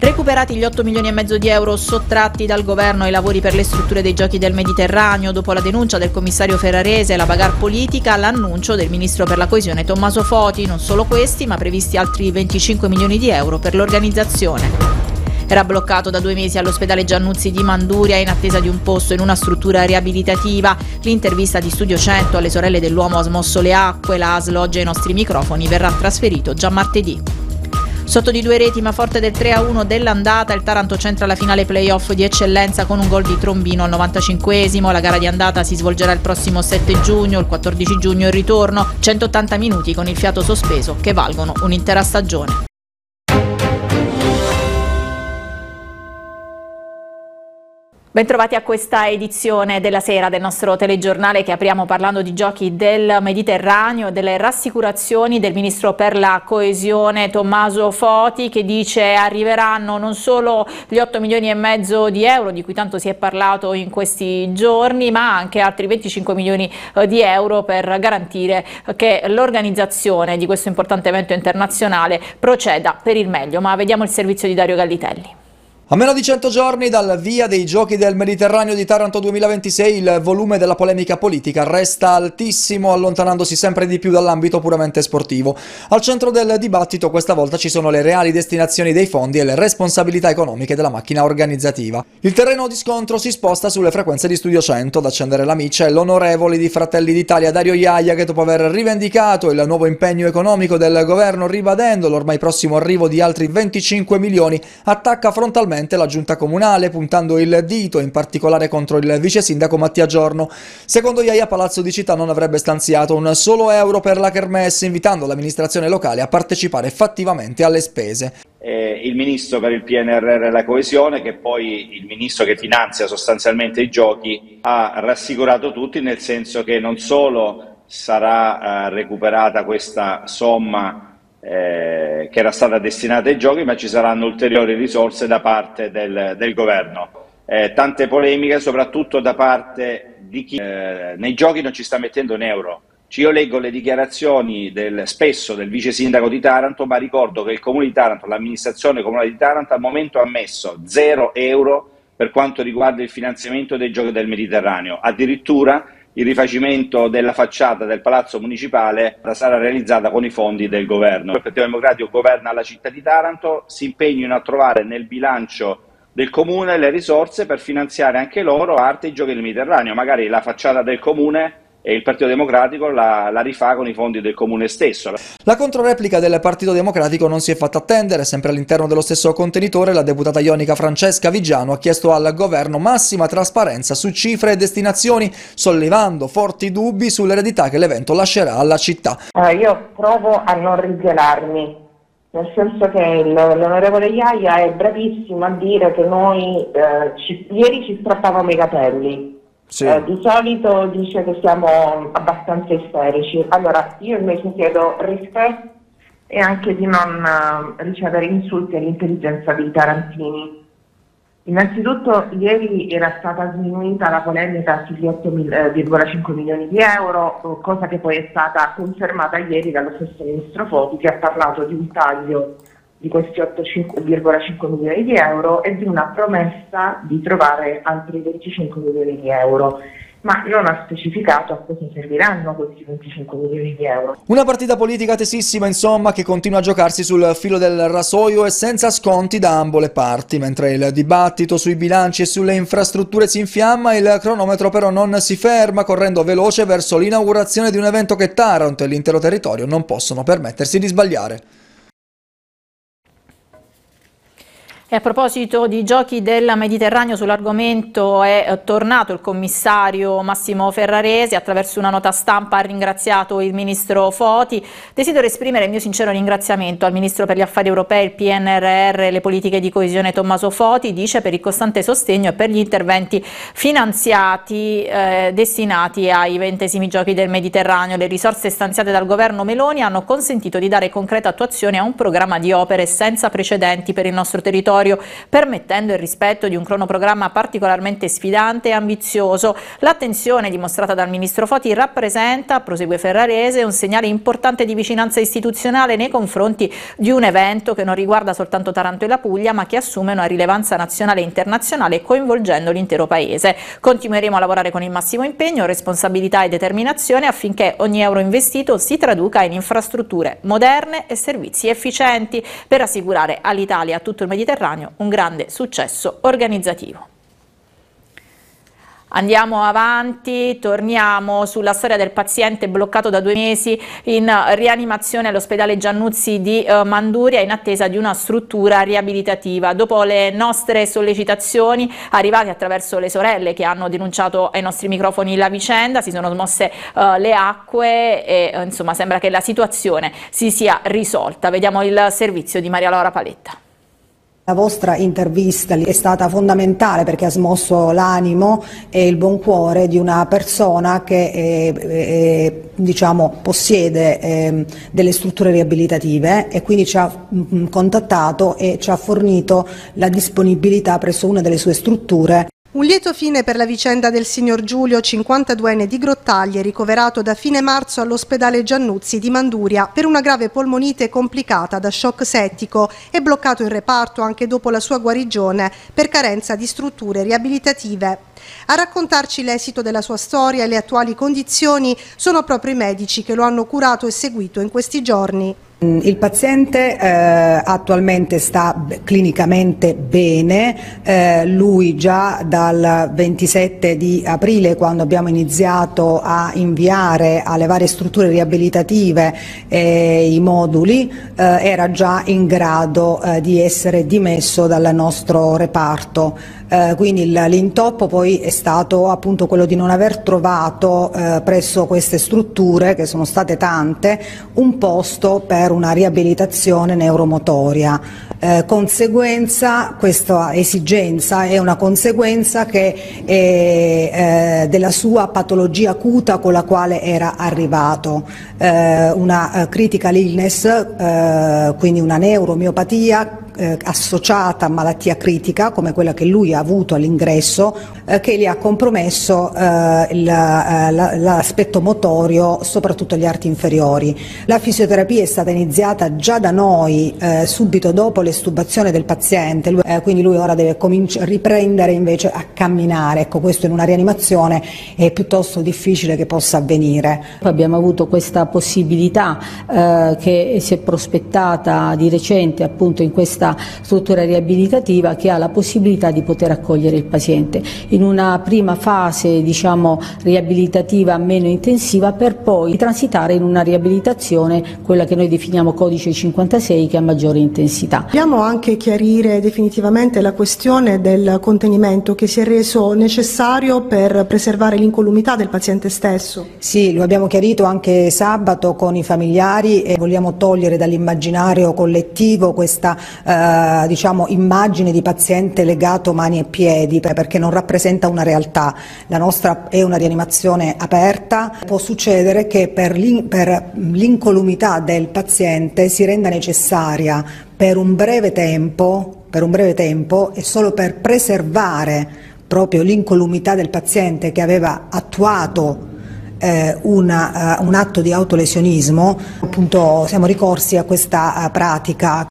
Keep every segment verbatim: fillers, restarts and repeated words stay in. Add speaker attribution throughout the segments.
Speaker 1: Recuperati gli otto milioni e mezzo di euro sottratti dal governo ai lavori per le strutture dei Giochi del Mediterraneo. Dopo la denuncia del commissario Ferrarese e la bagarre politica, l'annuncio del ministro per la coesione Tommaso Foti. Non solo questi, ma previsti altri venticinque milioni di euro per l'organizzazione. Era bloccato da due mesi all'ospedale Giannuzzi di Manduria in attesa di un posto in una struttura riabilitativa. L'intervista di Studio cento alle sorelle dell'uomo ha smosso le acque. La A S L oggi ai nostri microfoni verrà trasferito già martedì. Sotto di due reti ma forte del tre a uno dell'andata, il Taranto centra la finale playoff di eccellenza con un gol di Trombino al novantacinquesimo. La gara di andata si svolgerà il prossimo sette giugno, il quattordici giugno il ritorno, centottanta minuti con il fiato sospeso che valgono un'intera stagione. Bentrovati a questa edizione della sera del nostro telegiornale che apriamo parlando di Giochi del Mediterraneo, delle rassicurazioni del ministro per la coesione Tommaso Foti, che dice arriveranno non solo gli otto milioni e mezzo di euro di cui tanto si è parlato in questi giorni, ma anche altri venticinque milioni di euro per garantire che l'organizzazione di questo importante evento internazionale proceda per il meglio. Ma vediamo il servizio di Dario Gallitelli.
Speaker 2: A meno di cento giorni dal via dei Giochi del Mediterraneo di Taranto duemilaventisei, il volume della polemica politica resta altissimo, allontanandosi sempre di più dall'ambito puramente sportivo. Al centro del dibattito questa volta ci sono le reali destinazioni dei fondi e le responsabilità economiche della macchina organizzativa. Il terreno di scontro si sposta sulle frequenze di Studio cento. Ad accendere la miccia è l'onorevole di Fratelli d'Italia Dario Iaia, che dopo aver rivendicato il nuovo impegno economico del governo, ribadendo l'ormai prossimo arrivo di altri venticinque milioni, attacca frontalmente la giunta comunale, puntando il dito in particolare contro il vice sindaco Mattia Giorno. Secondo Iaia, Palazzo di Città non avrebbe stanziato un solo euro per la kermesse, invitando l'amministrazione locale a partecipare fattivamente alle spese.
Speaker 3: Eh, il ministro per il P N R R e la coesione, che poi il ministro che finanzia sostanzialmente i giochi, ha rassicurato tutti, nel senso che non solo sarà eh, recuperata questa somma Eh, che era stata destinata ai giochi, ma ci saranno ulteriori risorse da parte del, del governo. Eh, tante polemiche, soprattutto da parte di chi eh, nei giochi non ci sta mettendo un euro. Io leggo le dichiarazioni del, spesso del vice sindaco di Taranto, ma ricordo che il comune di Taranto, l'amministrazione comunale di Taranto, al momento ha messo zero euro per quanto riguarda il finanziamento dei Giochi del Mediterraneo. Addirittura il rifacimento della facciata del palazzo municipale sarà realizzata con i fondi del governo. Il Partito Democratico governa la città di Taranto, si impegnino a trovare nel bilancio del comune le risorse per finanziare anche loro arte i Giochi del Mediterraneo. Magari la facciata del comune e il Partito Democratico la, la rifà con i fondi del comune stesso.
Speaker 2: La controreplica del Partito Democratico non si è fatta attendere. Sempre all'interno dello stesso contenitore, la deputata ionica Francesca Vigiano ha chiesto al governo massima trasparenza su cifre e destinazioni, sollevando forti dubbi sull'eredità che l'evento lascerà alla città.
Speaker 4: Eh, io provo a non rigelarmi, nel senso che l'onorevole Iaia è bravissimo a dire che noi eh, ci, ieri ci strappavamo i capelli. Sì. Eh, di solito dice che siamo abbastanza isterici. Allora io invece chiedo rispetto e anche di non uh, ricevere insulti all'intelligenza dei tarantini. Innanzitutto ieri era stata sminuita la polemica sugli otto virgola cinque milioni di euro, cosa che poi è stata confermata ieri dallo stesso ministro Foti, che ha parlato di un taglio di questi otto virgola cinque milioni di euro e di una promessa di trovare altri venticinque milioni di euro, ma non ha specificato a cosa serviranno questi venticinque milioni di euro.
Speaker 2: Una partita politica tesissima, insomma, che continua a giocarsi sul filo del rasoio e senza sconti da ambo le parti. Mentre il dibattito sui bilanci e sulle infrastrutture si infiamma, il cronometro però non si ferma, correndo veloce verso l'inaugurazione di un evento che Taranto e l'intero territorio non possono permettersi di sbagliare.
Speaker 1: E a proposito di Giochi del Mediterraneo, sull'argomento è tornato il commissario Massimo Ferrarese. Attraverso una nota stampa ha ringraziato il ministro Foti. Desidero esprimere il mio sincero ringraziamento al ministro per gli affari europei, il P N R R e le politiche di coesione Tommaso Foti, dice, per il costante sostegno e per gli interventi finanziati eh, destinati ai ventesimi Giochi del Mediterraneo. Le risorse stanziate dal governo Meloni hanno consentito di dare concreta attuazione a un programma di opere senza precedenti per il nostro territorio, territorio, permettendo il rispetto di un cronoprogramma particolarmente sfidante e ambizioso. L'attenzione dimostrata dal ministro Foti rappresenta, prosegue Ferrarese, un segnale importante di vicinanza istituzionale nei confronti di un evento che non riguarda soltanto Taranto e la Puglia, ma che assume una rilevanza nazionale e internazionale, coinvolgendo l'intero paese. Continueremo a lavorare con il massimo impegno, responsabilità e determinazione affinché ogni euro investito si traduca in infrastrutture moderne e servizi efficienti per assicurare all'Italia e a tutto il Mediterraneo un grande successo organizzativo. Andiamo avanti, torniamo sulla storia del paziente bloccato da due mesi in rianimazione all'ospedale Giannuzzi di eh, Manduria in attesa di una struttura riabilitativa. Dopo le nostre sollecitazioni arrivate attraverso le sorelle che hanno denunciato ai nostri microfoni la vicenda, si sono smosse eh, le acque e eh, insomma sembra che la situazione si sia risolta. Vediamo il servizio di Maria Laura Paletta.
Speaker 5: La vostra intervista è stata fondamentale perché ha smosso l'animo e il buon cuore di una persona che è, è, diciamo, possiede eh, delle strutture riabilitative e quindi ci ha mh, contattato e ci ha fornito la disponibilità presso una delle sue strutture.
Speaker 6: Un lieto fine per la vicenda del signor Giulio, cinquantaduenne di Grottaglie, ricoverato da fine marzo all'ospedale Giannuzzi di Manduria per una grave polmonite complicata da shock settico e bloccato in reparto anche dopo la sua guarigione per carenza di strutture riabilitative. A raccontarci l'esito della sua storia e le attuali condizioni sono proprio i medici che lo hanno curato e seguito in questi giorni.
Speaker 5: Il paziente eh, attualmente sta clinicamente bene, eh, lui già dal ventisette di aprile, quando abbiamo iniziato a inviare alle varie strutture riabilitative eh, i moduli, eh, era già in grado eh, di essere dimesso dal nostro reparto. Eh, quindi l'intoppo poi è stato appunto quello di non aver trovato eh, presso queste strutture, che sono state tante, un posto per una riabilitazione neuromotoria. Eh, conseguenza, questa esigenza è una conseguenza che è eh, della sua patologia acuta con la quale era arrivato, eh, una uh, critical illness, eh, quindi una neuromiopatia Eh, associata a malattia critica come quella che lui ha avuto all'ingresso, eh, che gli ha compromesso eh, il, eh, l'aspetto motorio, soprattutto gli arti inferiori. La fisioterapia è stata iniziata già da noi eh, subito dopo l'estubazione del paziente, lui, eh, quindi lui ora deve riprendere invece a camminare. Ecco, questo in una rianimazione è piuttosto difficile che possa avvenire.
Speaker 7: Abbiamo avuto questa possibilità eh, che si è prospettata di recente appunto in questa struttura riabilitativa, che ha la possibilità di poter accogliere il paziente in una prima fase, diciamo, riabilitativa meno intensiva, per poi transitare in una riabilitazione, quella che noi definiamo codice cinquantasei, che ha maggiore intensità.
Speaker 6: Vogliamo anche chiarire definitivamente la questione del contenimento che si è reso necessario per preservare l'incolumità del paziente stesso.
Speaker 5: Sì, lo abbiamo chiarito anche sabato con i familiari e vogliamo togliere dall'immaginario collettivo questa eh, diciamo immagine di paziente legato mani e piedi, perché non rappresenta una realtà. La nostra è una rianimazione aperta. Può succedere che per l'incolumità del paziente si renda necessaria per un breve tempo, per un breve tempo e solo per preservare proprio l'incolumità del paziente che aveva attuato eh, una, uh, un atto di autolesionismo, appunto siamo ricorsi a questa uh, pratica.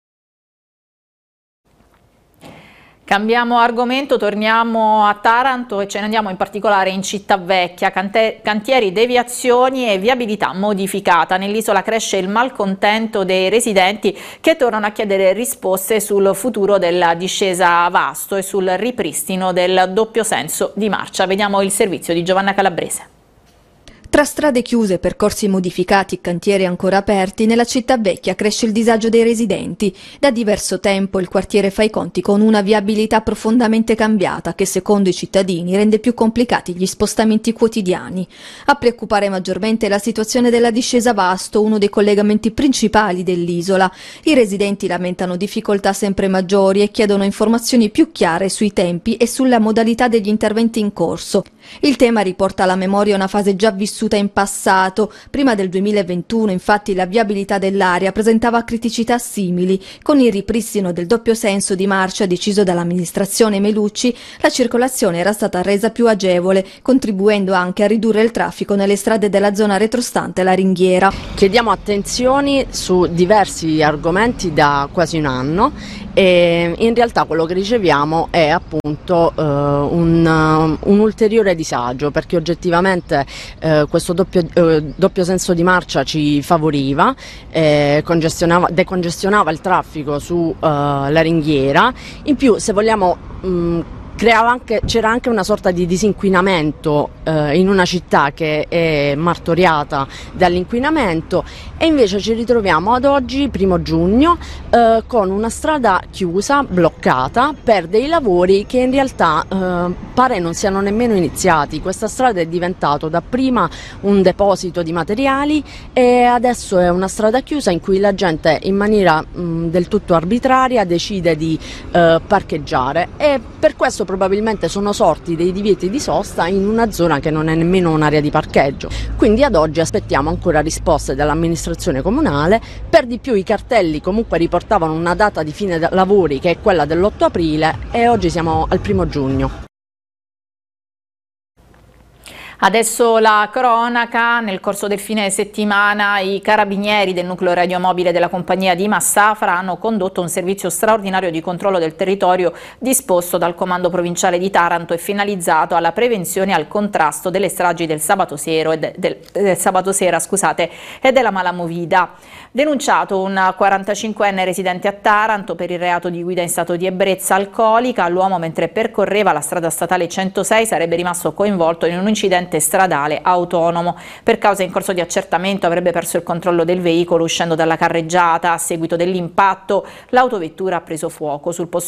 Speaker 1: Cambiamo argomento, torniamo a Taranto e ce ne andiamo in particolare in Cittavecchia. Cantieri, deviazioni e viabilità modificata. Nell'isola cresce il malcontento dei residenti che tornano a chiedere risposte sul futuro della discesa Vasto e sul ripristino del doppio senso di marcia. Vediamo il servizio di Giovanna Calabrese.
Speaker 8: Tra strade chiuse, percorsi modificati, cantieri ancora aperti, nella città vecchia cresce il disagio dei residenti. Da diverso tempo il quartiere fa i conti con una viabilità profondamente cambiata che, secondo i cittadini, rende più complicati gli spostamenti quotidiani. A preoccupare maggiormente è la situazione della discesa Vasto, uno dei collegamenti principali dell'isola. I residenti lamentano difficoltà sempre maggiori e chiedono informazioni più chiare sui tempi e sulla modalità degli interventi in corso. Il tema riporta alla memoria una fase già vissuta vissuta in passato. Prima del duemilaventuno, infatti, la viabilità dell'area presentava criticità simili. Con il ripristino del doppio senso di marcia deciso dall'amministrazione Melucci, la circolazione era stata resa più agevole, contribuendo anche a ridurre il traffico nelle strade della zona retrostante la ringhiera.
Speaker 9: Chiediamo attenzioni su diversi argomenti da quasi un anno e in realtà quello che riceviamo è appunto eh, un, un ulteriore disagio, perché oggettivamente eh, questo doppio, eh, doppio senso di marcia ci favoriva, eh, congestionava, decongestionava il traffico sulla uh, ringhiera. In più, se vogliamo, mh, creava anche, c'era anche una sorta di disinquinamento eh, in una città che è martoriata dall'inquinamento, e invece ci ritroviamo ad oggi, primo giugno, eh, con una strada chiusa, bloccata, per dei lavori che in realtà eh, pare non siano nemmeno iniziati. Questa strada è diventata dapprima un deposito di materiali e adesso è una strada chiusa in cui la gente in maniera mh, del tutto arbitraria decide di eh, parcheggiare, e per questo probabilmente sono sorti dei divieti di sosta in una zona che non è nemmeno un'area di parcheggio. Quindi ad oggi aspettiamo ancora risposte dall'amministrazione comunale. Per di più i cartelli comunque riportavano una data di fine lavori che è quella dell'otto aprile, e oggi siamo al primo giugno.
Speaker 1: Adesso la cronaca. Nel corso del fine settimana i carabinieri del nucleo radiomobile della compagnia di Massafra hanno condotto un servizio straordinario di controllo del territorio disposto dal comando provinciale di Taranto e finalizzato alla prevenzione e al contrasto delle stragi del sabato sera e, de, del, del sabato sera, scusate, e della malamovida. Denunciato un quarantacinquenne residente a Taranto per il reato di guida in stato di ebbrezza alcolica, l'uomo mentre percorreva la strada statale centosei sarebbe rimasto coinvolto in un incidente stradale autonomo. Per causa in corso di accertamento avrebbe perso il controllo del veicolo uscendo dalla carreggiata. A seguito dell'impatto l'autovettura ha preso fuoco. Sul posto